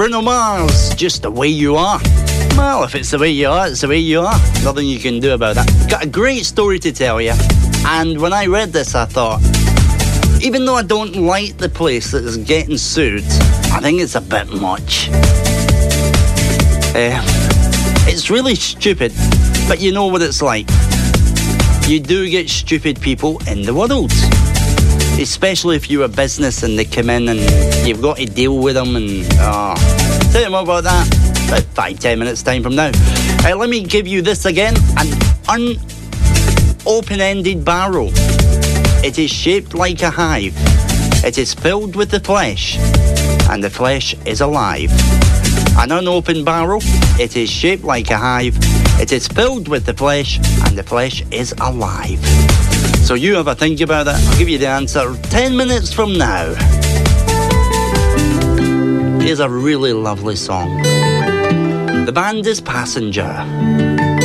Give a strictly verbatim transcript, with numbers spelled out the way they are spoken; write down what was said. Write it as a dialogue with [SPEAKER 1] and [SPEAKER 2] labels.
[SPEAKER 1] Bruno Mars, Just the Way You Are. Well, if it's the way you are, it's the way you are. Nothing you can do about that. Got a great story to tell you. And when I read this, I thought, even though I don't like the place that is getting sued, I think it's a bit much. Uh, it's really stupid, but you know what it's like. You do get stupid people in the world. Especially if you're a business and they come in and you've got to deal with them and... Oh, tell you more about that about five, ten minutes time from now. Uh, let me give you this again. An un-open-ended barrel. It is shaped like a hive. It is filled with the flesh, and the flesh is alive. An unopened barrel. It is shaped like a hive. It is filled with the flesh, and the flesh is alive. So you have a think about that. I'll give you the answer ten minutes from now. Here's a really lovely song. The band is Passenger.